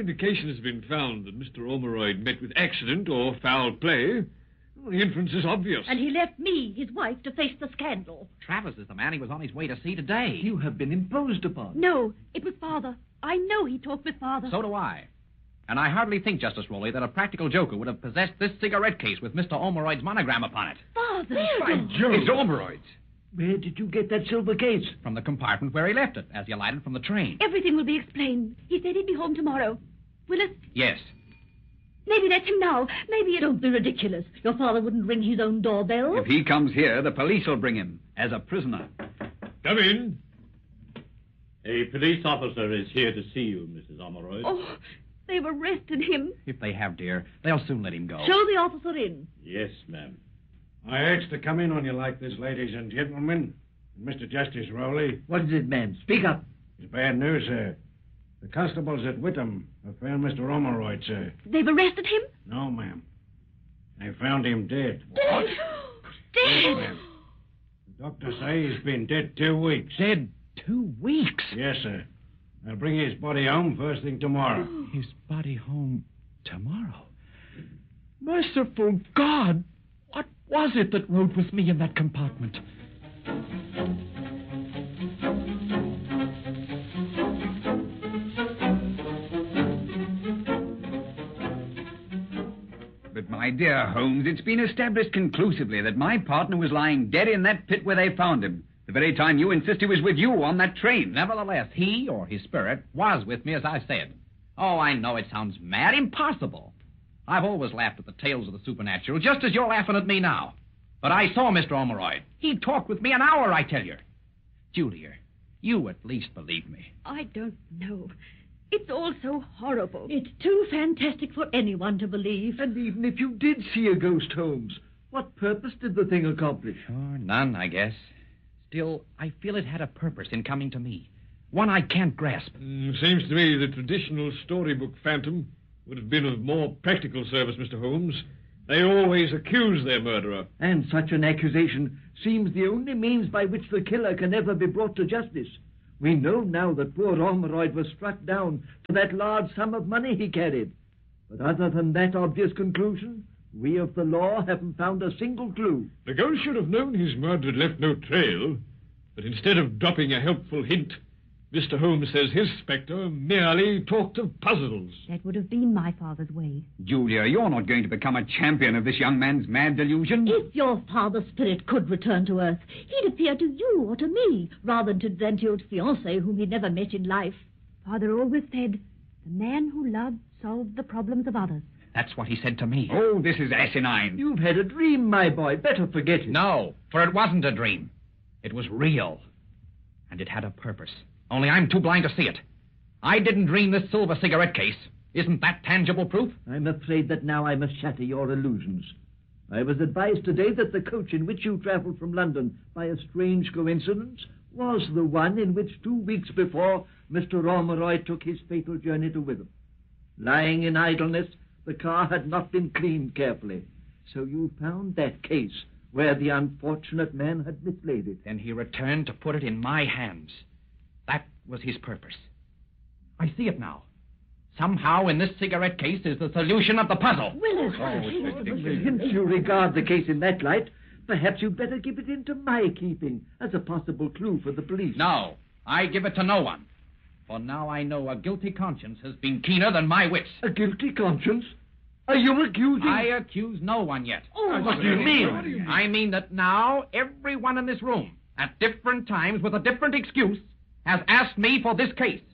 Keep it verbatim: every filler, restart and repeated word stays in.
indication has been found that Mister Ormeroyd met with accident or foul play, well, the inference is obvious. And he left me, his wife, to face the scandal. Travers is the man he was on his way to see today. You have been imposed upon. No, it was Father. I know he talked with Father. So do I. And I hardly think, Justice Rowley, that a practical joker would have possessed this cigarette case with Mister Ormeroyd's monogram upon it. Father! By Jove! It's Ormeroyd's. Where did you get that silver case? From the compartment where he left it, as he alighted from the train. Everything will be explained. He said he'd be home tomorrow. Willis? Yes. Maybe that's him now. Maybe it... Don't be ridiculous. Your father wouldn't ring his own doorbell. If he comes here, the police will bring him as a prisoner. Come in. A police officer is here to see you, Missus Ormeroyd. Oh, they've arrested him. If they have, dear, they'll soon let him go. Show the officer in. Yes, ma'am. I asked to come in on you like this, ladies and gentlemen. Mister Justice Rowley. What is it, man? Speak up. It's bad news, sir. The constables at Whittam have found Mister Ormeroyd, sir. They've arrested him? No, ma'am. They found him dead. Dead? Dead? Yes, ma'am. The doctor say he's been dead two weeks. Dead two weeks? Yes, sir. They'll bring his body home first thing tomorrow. His body home tomorrow? Merciful God! What was it that rode with me in that compartment? But, my dear Holmes, it's been established conclusively that my partner was lying dead in that pit where they found him, the very time you insist he was with you on that train. Nevertheless, he, or his spirit, was with me, as I said. Oh, I know it sounds mad, impossible. I've always laughed at the tales of the supernatural, just as you're laughing at me now. But I saw Mister Ormeroyd. He talked with me an hour, I tell you. Julia, you at least believe me. I don't know. It's all so horrible. It's too fantastic for anyone to believe. And even if you did see a ghost, Holmes, what purpose did the thing accomplish? Sure, none, I guess. Still, I feel it had a purpose in coming to me. One I can't grasp. Mm, seems to me the traditional storybook phantom would have been of more practical service, Mister Holmes. They always accuse their murderer. And such an accusation seems the only means by which the killer can ever be brought to justice. We know now that poor Ormeroyd was struck down for that large sum of money he carried. But other than that obvious conclusion, we of the law haven't found a single clue. The ghost should have known his murder had left no trail, but instead of dropping a helpful hint, Mister Holmes says his spectre merely talked of puzzles. That would have been my father's way. Julia, you're not going to become a champion of this young man's mad delusion. If your father's spirit could return to earth, he'd appear to you or to me, rather than to Zentio's fiancée, whom he'd never met in life. Father always said, the man who loved solved the problems of others. That's what he said to me. Oh, this is asinine. You've had a dream, my boy. Better forget it. No, for it wasn't a dream. It was real. And it had a purpose. Only I'm too blind to see it. I didn't dream this silver cigarette case. Isn't that tangible proof? I'm afraid that now I must shatter your illusions. I was advised today that the coach in which you traveled from London, by a strange coincidence, was the one in which two weeks before Mister Ormeroyd took his fatal journey to Witham. Lying in idleness, the car had not been cleaned carefully. So you found that case where the unfortunate man had mislaid it. Then he returned to put it in my hands. That was his purpose. I see it now. Somehow in this cigarette case is the solution of the puzzle. Willis! Since you regard the case in that light, perhaps you'd better give it into my keeping as a possible clue for the police. No, I give it to no one. For now I know a guilty conscience has been keener than my wits. A guilty conscience? Are you accusing... I accuse no one yet. Oh, what do you mean? I mean that now everyone in this room, at different times with a different excuse, has asked me for this case.